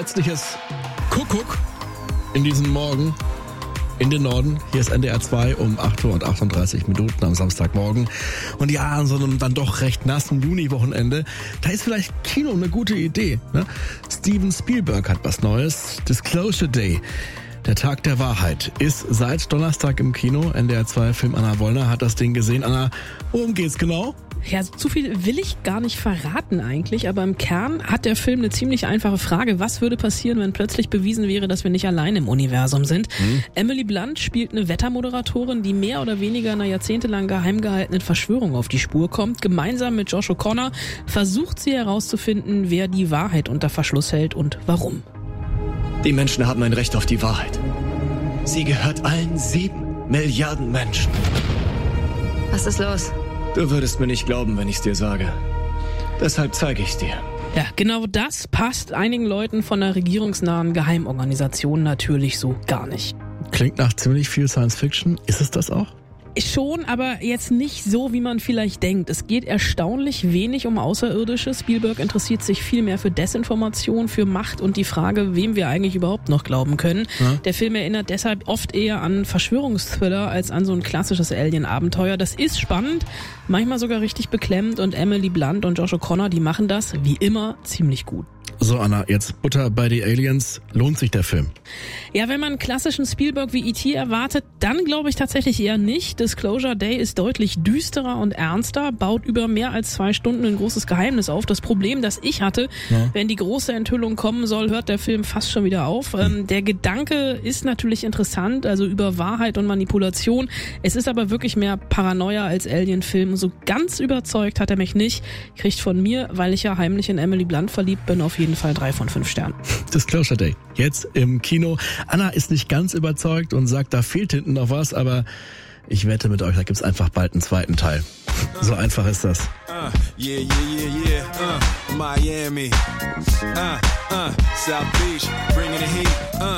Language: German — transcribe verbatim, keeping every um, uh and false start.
herzliches Kuckuck in diesem Morgen in den Norden. Hier ist N D R zwei um acht Uhr und achtunddreißig Minuten am Samstagmorgen. Und ja, an so einem dann doch recht nassen Juni-Wochenende, da ist vielleicht Kino eine gute Idee. Ne? Steven Spielberg hat was Neues. Disclosure Day. Der Tag der Wahrheit ist seit Donnerstag im Kino. N D R zwei Film Anna Wollner hat das Ding gesehen. Anna, worum geht's genau? Ja, zu viel will ich gar nicht verraten eigentlich, aber im Kern hat der Film eine ziemlich einfache Frage. Was würde passieren, wenn plötzlich bewiesen wäre, dass wir nicht allein im Universum sind? Hm. Emily Blunt spielt eine Wettermoderatorin, die mehr oder weniger einer jahrzehntelang geheim gehaltenen Verschwörung auf die Spur kommt. Gemeinsam mit Josh O'Connor versucht sie herauszufinden, wer die Wahrheit unter Verschluss hält und warum. Die Menschen haben ein Recht auf die Wahrheit. Sie gehört allen sieben Milliarden Menschen. Was ist los? Du würdest mir nicht glauben, wenn ich es dir sage. Deshalb zeige ich es dir. Ja, genau das passt einigen Leuten von der regierungsnahen Geheimorganisation natürlich so gar nicht. Klingt nach ziemlich viel Science Fiction. Ist es das auch? Schon, aber jetzt nicht so, wie man vielleicht denkt. Es geht erstaunlich wenig um Außerirdische. Spielberg interessiert sich viel mehr für Desinformation, für Macht und die Frage, wem wir eigentlich überhaupt noch glauben können. Ja. Der Film erinnert deshalb oft eher an Verschwörungsthriller als an so ein klassisches Alien-Abenteuer. Das ist spannend, manchmal sogar richtig beklemmend und Emily Blunt und Josh O'Connor, die machen das wie immer ziemlich gut. So, Anna, jetzt Butter bei die Aliens. Lohnt sich der Film? Ja, wenn man einen klassischen Spielberg wie E T erwartet, dann glaube ich tatsächlich eher nicht. Disclosure Day ist deutlich düsterer und ernster, baut über mehr als zwei Stunden ein großes Geheimnis auf. Das Problem, das ich hatte, ja. wenn die große Enthüllung kommen soll, hört der Film fast schon wieder auf. Hm. Ähm, der Gedanke ist natürlich interessant, also über Wahrheit und Manipulation. Es ist aber wirklich mehr Paranoia als Alien-Film. So ganz überzeugt hat er mich nicht. Kriegt von mir, weil ich ja heimlich in Emily Blunt verliebt bin, auf jeden Fall drei von fünf Sternen. Disclosure Day, jetzt im Kino. Anna ist nicht ganz überzeugt und sagt, da fehlt hinten noch was, aber ich wette mit euch, da gibt's einfach bald einen zweiten Teil. So einfach ist das. Uh, yeah, yeah, yeah, yeah. Uh, Miami. Uh, uh, South Beach, bringing the heat. Uh.